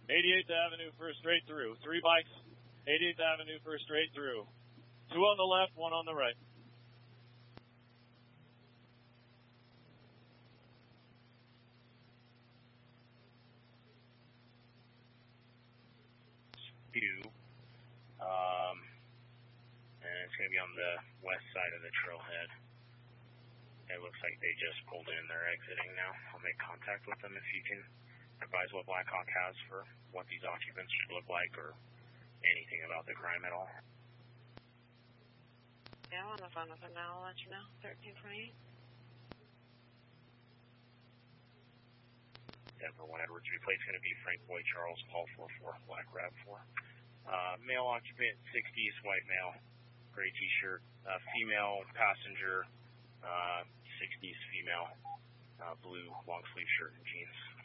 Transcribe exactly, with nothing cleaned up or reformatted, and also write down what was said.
eighty-eighth Avenue for straight through. Three bikes, eighty-eighth Avenue for straight through. Two on the left, one on the right. Two. Um, and it's going to be on the west side of the trailhead. It looks like they just pulled in. They're exiting now. I'll make contact with them if you can advise what Blackhawk has for what these occupants should look like or anything about the crime at all. Yeah, I'm on the phone with them now. I'll let you know. thirteen twenty-eight. Denver one Edwards. Replate's going to be Frank Boy Charles, Paul four four, Black Rab four. Uh, male occupant, sixties, white male, gray t-shirt. Uh, female passenger, uh, sixties female, uh, blue long sleeve shirt and jeans.